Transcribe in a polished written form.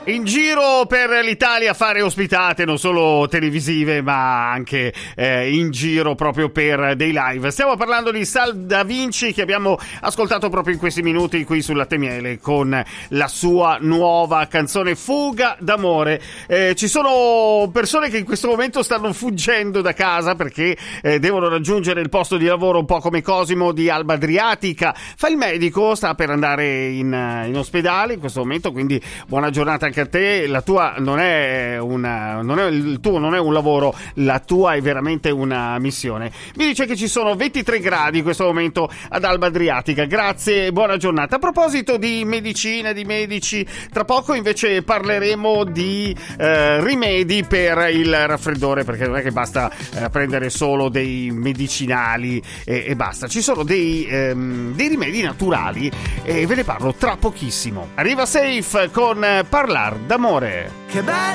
In giro per l'Italia a fare ospitate non solo televisive ma anche in giro proprio per dei live. Stiamo parlando di Sal Da Vinci, che abbiamo ascoltato proprio in questi minuti qui sul Latte Miele con la sua nuova canzone Fuga d'amore. Ci sono persone che in questo momento stanno fuggendo da casa perché devono raggiungere il posto di lavoro, un po' come Cosimo di Alba Adriatica. Fa il medico, sta per andare in ospedale in questo momento, quindi buona giornata anche a te. La tua il tuo non è un lavoro, la tua è veramente una missione. Mi dice che ci sono 23 gradi in questo momento ad Alba Adriatica. Grazie, buona giornata. A proposito di medicina, di medici, tra poco invece parleremo di rimedi per il raffreddore, perché non è che basta prendere solo dei medicinali e basta. Ci sono dei rimedi naturali e ve ne parlo tra pochissimo. Arriva Safe con Parlar d'amore. Che bella